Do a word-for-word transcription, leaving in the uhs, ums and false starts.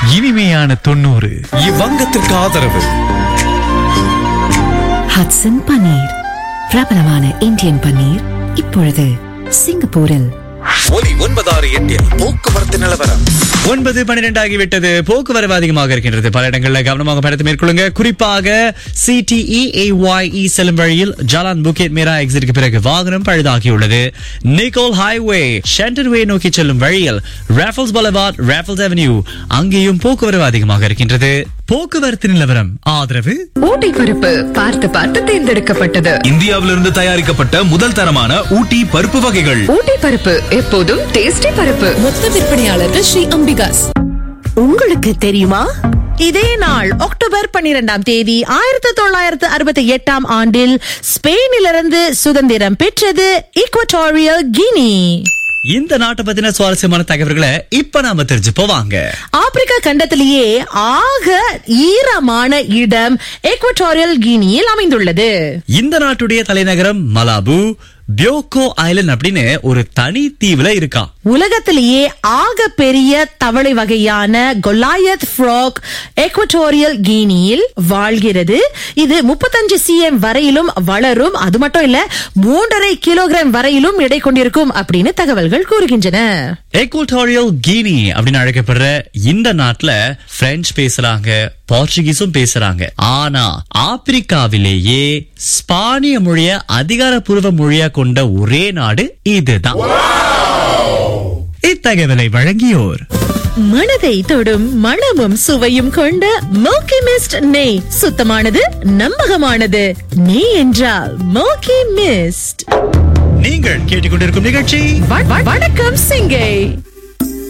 இனிமையான தொண்ணூறு. இவ்வங்கத்திற்கு ஆதரவு ஹட்சன் பன்னீர், பிரபலமான இந்தியன் பன்னீர், இப்பொழுது சிங்கப்பூரில். ஒலி ஒன்பதாறு எட்டில் போக்குவரத்து நிலவரம். ஒன்பது பன்னிரண்டு ஆகிவிட்டது. போக்குவரவு அதிகமாக இருக்கின்றது. பல இடங்களில் கவனமாக பயணத்தை மேற்கொள்ளுங்க. குறிப்பாக சிடிஇஏஒய் செல்லும் வழியில் ஜாலான் புக்கெட் மீரா எக்ஸிட்டுக்கு பிறகு வாகனம் பழுதாகியுள்ளது. நிக்கோல் ஹைவே ஷென்டன்வே நோக்கி செல்லும் வழியில் ராஃபல்ஸ் பலவாட், ராஃபல்ஸ் அவென்யூ அங்கேயும் போக்குவரவு அதிகமாக இருக்கின்றது. போக்குவரத்து நிலவரம் ஆதரவு ஊட்டி பருப்பு பார்த்து பார்த்து தேர்ந்தெடுக்கப்பட்டது. இந்தியாவிலிருந்து தயாரிக்கப்பட்ட முதல் தரமான ஊட்டி பருப்பு வகைகள். ஊட்டி பருப்பு எப்போதும் டேஸ்டி பருப்பு. மொத்த விற்பனையாளர்கள் ஸ்ரீ அம்பிகாஸ். உங்களுக்கு தெரியுமா, இதே நாள் அக்டோபர் பன்னிரெண்டாம் தேதி ஆயிரத்தி தொள்ளாயிரத்து அறுபத்தி எட்டாம் ஆண்டில் ஸ்பெயினிலிருந்து சுதந்திரம் பெற்றது ஈக்வட்டோரியல் கினி. இந்த நாட்டை பத்தின சுவாரஸ்யமான தகவல்களை இப்ப நாம தெரிஞ்சு போவாங்க. ஆப்பிரிக்கா கண்டத்திலேயே ஆக ஈரமான இடம் ஈக்வட்டோரியல் கினியில் அமைந்துள்ளது. இந்த நாட்டுடைய தலைநகரம் மலாபு பியோகோ ஐலண்ட் அப்படின்னு ஒரு தனி தீவுல இருக்கா. உலகத்திலேயே ஆக பெரிய தவளை வகையான கொலாயத் ஃப்ராக் ஈக்வட்டோரியல் கினியில் வாழ்கிறது. இது முப்பத்தஞ்சு சிஎம் வரையிலும் வளரும். அது மட்டும் இல்ல, மூன்றரை கிலோகிராம் வரையிலும் எடை கொண்டிருக்கும் அப்படின்னு தகவல்கள் கூறுகின்றன. ஈக்வட்டோரியல் கினி அப்படின்னு அழைக்கப்படுற இந்த நாட்டுல பிரெஞ்சு பேசுறாங்க, போர்ச்சுகீஸும் பேசுறாங்க. ஆனா ஆப்பிரிக்காவிலேயே ஸ்பானிய மொழிய அதிகாரப்பூர்வ மொழியா கொண்ட ஒரே நாடு இதுதான். இத்தகவலை வழங்கியோர் மனதை தொடும் மணமும் சுவையும் கொண்ட மோக்கி மிஸ்ட் நெய். சுத்தமானது, நம்பகமானது. நெய் என்றால் மோக்கி மிஸ்ட். நீங்கள் கேட்டுக்கொண்டிருக்கும் நிகழ்ச்சி வணக்கம் சிங்கை.